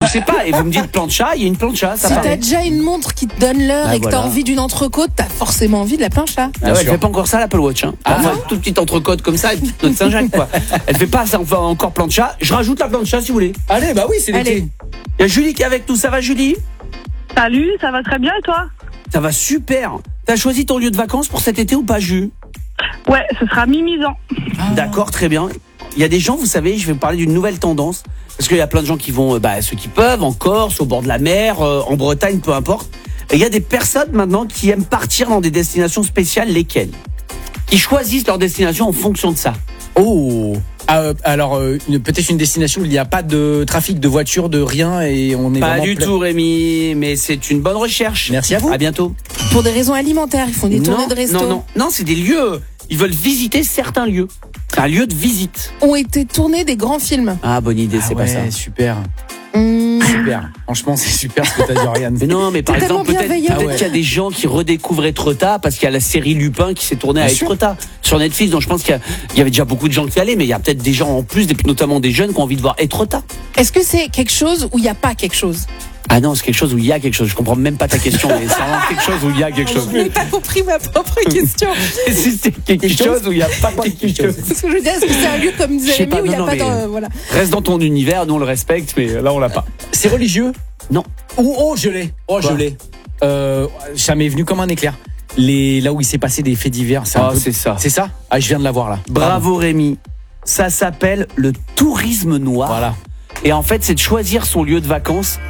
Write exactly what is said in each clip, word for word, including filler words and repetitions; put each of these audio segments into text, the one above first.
je sais pas, et vous me dites plancha, il y a une plancha, ça Si va. t'as déjà une montre qui te donne l'heure Ah, et que voilà. t'as envie d'une entrecôte, t'as forcément envie de la plancha. Ah ouais, elle sûr. fait pas encore ça l'Apple Watch. Hein. Ah. Enfin, toute petite entrecôte comme ça, et puis notre Saint-Jacques quoi. Elle fait pas ça, enfin, encore plancha. Je rajoute la plancha si vous voulez. Allez, bah oui, c'est Allez. l'été. Il y a Julie qui est avec nous, ça va Julie? Salut, ça va très bien et toi? Ça va super. T'as choisi ton lieu de vacances pour cet été ou pas, Ju? Ouais, ce sera Mimizan. D'accord, très bien. Il y a des gens, vous savez, je vais vous parler d'une nouvelle tendance. Parce qu'il y a plein de gens qui vont, euh, bah, ceux qui peuvent, en Corse, au bord de la mer, euh, en Bretagne, peu importe. Et il y a des personnes maintenant qui aiment partir dans des destinations spéciales, lesquelles? Qui choisissent leur destination en fonction de ça. Oh. Ah, euh, alors, euh, une- peut-être une destination où il n'y a pas de trafic de voitures, de rien, et on est Pas vraiment du plein- tout, Rémi, mais c'est une bonne recherche. Merci à vous. À bientôt. Pour des raisons alimentaires, ils font des tournées non, de resto. non, non, non, c'est des lieux. Ils veulent visiter certains lieux. C'est un lieu de visite. Ont été tournés des grands films. Ah, bonne idée, Ah c'est ouais, pas ça. super. Mmh. Super. Franchement, c'est super ce que t'as dit, Oriane. Mais non, mais par T'es exemple, tellement peut-être bienveillant. peut-être Ah ouais. qu'il y a des gens qui redécouvrent Etretat parce qu'il y a la série Lupin qui s'est tournée à Bien sûr. Etretat sur Netflix. Donc je pense qu'il y, a- il y avait déjà beaucoup de gens qui y allaient, mais il y a peut-être des gens en plus, des- notamment des jeunes, qui ont envie de voir Etretat. Est-ce que c'est quelque chose où il n'y a pas quelque chose? Ah non, c'est quelque chose où il y a quelque chose. Je comprends même pas ta question, mais c'est vraiment quelque chose où il y a quelque chose. Je n'ai pas compris ma propre question. Si c'est quelque chose où il y a pas quelque chose. C'est ce que je veux dire. Est-ce que c'est un lieu comme vous Je sais avez mis pas, où il n'y a non, pas non, mais, de... Voilà. Reste dans ton univers, nous on le respecte, mais là on l'a pas. C'est religieux? Non. Oh, oh, je l'ai. Oh, Quoi je l'ai. Euh, ça m'est venu comme un éclair. Les, là où il s'est passé des faits divers. C'est un Ah, peu- c'est ça. C'est ça? Ah, je viens de l'avoir là. Bravo Rémi. Ça s'appelle le tourisme noir. Voilà. Et en fait, c'est de choisir son lieu de vacances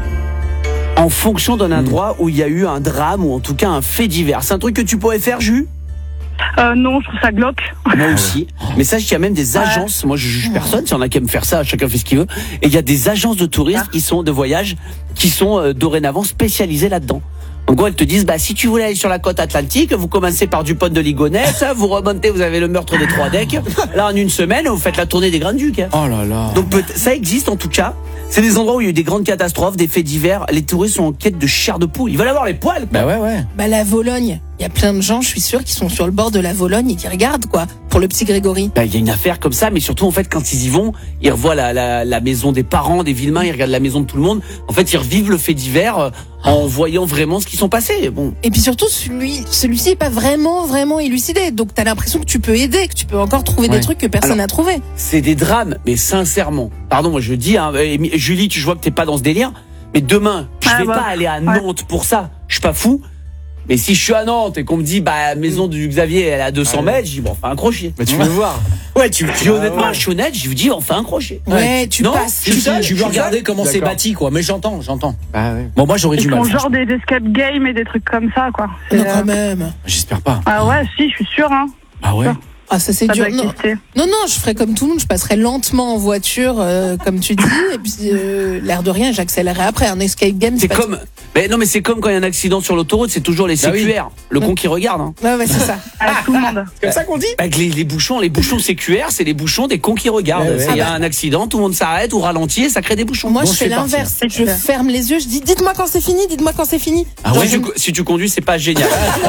en fonction d'un endroit où il y a eu un drame ou en tout cas un fait divers. C'est un truc que tu pourrais faire, Jus? Euh, non, je trouve ça glauque. Moi aussi. Mais sache qu'il y a même des agences. Moi, je juge personne. S'il y en a qui aiment faire ça, chacun fait ce qu'il veut. Et il y a des agences de tourisme qui sont de voyage, qui sont euh, dorénavant spécialisées là-dedans. En gros, elles te disent, bah, si tu voulais aller sur la côte atlantique, vous commencez par Dupont de Ligonnès, vous remontez, vous avez le meurtre des Trois Decks. Là, en une semaine, vous faites la tournée des Grands Ducs. Hein. Oh là là. Donc peut- ça existe en tout cas. C'est des endroits où il y a eu des grandes catastrophes, des faits divers. Les touristes sont en quête de chair de poule. Ils veulent avoir les poils. Bah ouais, ouais. Bah, la Vologne. Il y a plein de gens, je suis sûre, qui sont sur le bord de la Vologne et qui regardent, quoi, pour le petit Grégory. Bah, il y a une affaire comme ça, mais surtout en fait quand ils y vont, ils revoient la, la, la maison des parents, des Villemains, ils regardent la maison de tout le monde. En fait, ils revivent le fait divers euh, en voyant vraiment ce qui sont passés. Bon, Et puis surtout, celui, celui-ci est pas vraiment, vraiment élucidé. Donc t'as l'impression que tu peux aider, que tu peux encore trouver Ouais. des trucs que personne Alors- n'a trouvé. c'est des drames, mais sincèrement. Pardon, moi je dis, hein, et Mi- Julie, tu je vois que t'es pas dans ce délire, mais demain, je Ah, vais bah, pas aller à ouais. Nantes pour ça. Je suis pas fou. Mais si je suis à Nantes et qu'on me dit, bah, maison du Xavier, elle est à deux cents mètres, je dis, bon, on fait un crochet. Mais tu veux voir. Ouais, tu, Puis honnêtement, je suis honnête, je vous dis, on fait un crochet. Ouais, tu Non, passes. je suis seul, tu je veux suis regarder seul. comment c'est D'accord. bâti, quoi. Mais j'entends, j'entends. Bah ouais. Bon, moi, j'aurais Ils du mal. font franchement. genre des escape games et des trucs comme ça, quoi. C'est, Non, euh, quand même. J'espère pas. Ah ouais, si, je suis sûre, hein. Ah ouais. Ah, ça c'est Ça dur. doit Non. exister. non, non, je ferais comme tout le monde. Je passerais lentement en voiture, euh, comme tu dis. Et puis, euh, l'air de rien, j'accélérerais après. Un escape game, C'est pas comme, mais non, mais c'est comme quand il y a un accident sur l'autoroute, c'est toujours les Bah oui. C Q R, le con qui regarde. Hein. Ouais, ouais, c'est ça. À tout le monde. C'est comme ça qu'on dit? Avec les, les bouchons, les bouchons C Q R, c'est les bouchons des cons qui regardent. Ouais, ouais. C'est- Il y a Ah bah. un accident, tout le monde s'arrête ou ralentit et ça crée des bouchons. Moi, Bon, je je fais fais partie, l'inverse. hein. Je ferme les yeux, je dis, dites-moi quand c'est fini, dites-moi quand c'est fini. Ah Genre, ouais, je- si, tu, si tu conduis, c'est pas génial.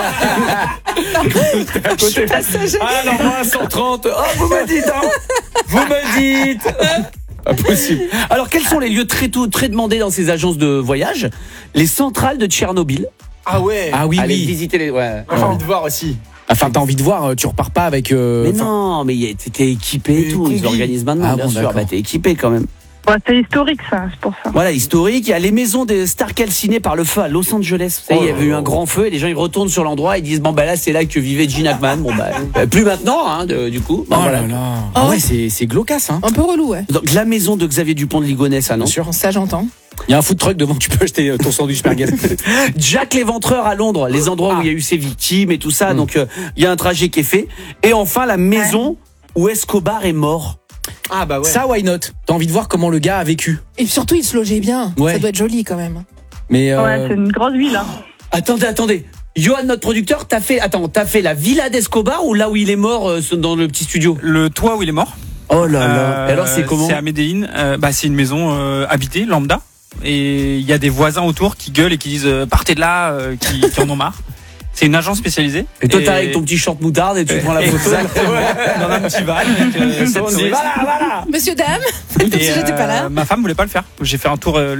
je suis passager. Alors moi, cent trente. Oh, vous me dites, hein. Vous me dites. Impossible. Alors, quels sont les lieux très, tôt- très demandés dans ces agences de voyage? Les centrales de Tchernobyl. Ah ouais. Ah oui, Allez oui. visiter les. Ouais. J'ai envie de voir aussi. Enfin, t'as envie de voir, euh, tu repars pas avec. euh, Mais enfin, non, mais y a- t'es équipé et Mais tout. Ils combi. organisent maintenant, Ah bien bon, sûr. d'accord. Bah, t'es équipé quand même. Ouais, c'est historique, ça, c'est pour ça. Voilà, historique. Il y a les maisons des stars calcinées par le feu à Los Angeles. Vous savez, il y avait eu un grand feu et les gens ils retournent sur l'endroit et disent bon bah là c'est là que vivait Gene Hackman. Bon bah euh, plus maintenant, hein, de- du coup. Bon, Oh voilà. là là. Ah ouais, c'est c'est glaucasse, hein. Un peu relou, ouais. Donc la maison de Xavier Dupont de Ligonnès à Bien Nantes. sûr. Bon, ça, j'entends. Il y a un food truck devant que tu peux acheter euh, ton sandwich merguez. Jack l'Éventreur à Londres, les endroits où il y a eu ses victimes et tout ça. Donc euh, il y a un trajet qui est fait. Et enfin la maison où Escobar est mort. Ah bah ouais. Ça, why not? T'as envie de voir comment le gars a vécu. Et surtout, il se logeait bien. Ouais. Ça doit être joli quand même. Mais euh, Ouais, c'est une grosse ville, hein. Attendez, attendez. Johan, notre producteur, t'as fait, attends, t'as fait la villa d'Escobar ou là où il est mort euh, dans le petit studio? Le toit où il est mort. Oh là là. Euh, Et alors c'est comment? C'est à Medellín. Euh, bah, c'est une maison euh, habitée, lambda. Et il y a des voisins autour qui gueulent et qui disent euh, partez de là, euh, qui, qui en ont marre. C'est une agence spécialisée. Et toi t'arrives avec ton petit short moutarde et tu prends la photo. Exactement. Dans un petit van. avec, euh, sept On dit, touristes. voilà, voilà. Monsieur, dame, Et, si j'étais pas euh, là. ma femme voulait pas le faire. J'ai fait un tour euh,